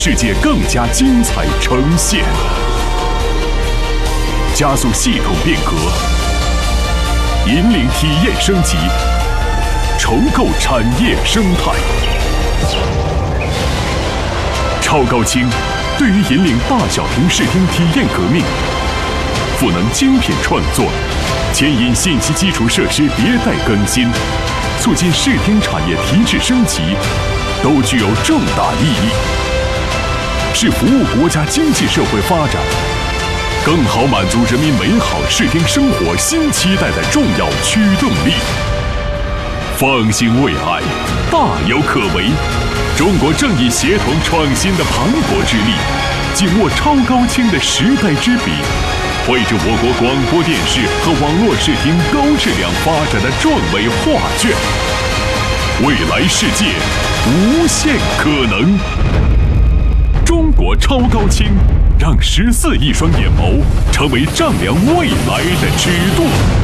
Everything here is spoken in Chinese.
世界更加精彩呈现，加速系统变革，引领体验升级，重构产业生态。超高清对于引领大小屏视听体验革命，赋能精品创作，牵引信息基础设施迭代更新，促进视听产业提质升级，都具有重大意义。是服务国家经济社会发展，更好满足人民美好视听生活新期待的重要驱动力。放心未来，大有可为。中国正以协同创新的磅礴之力，紧握超高清的时代之笔，绘制我国广播电视和网络视听高质量发展的壮伟画卷。未来世界，无限可能。中国超高清，让14亿双眼眸成为丈量未来的尺度。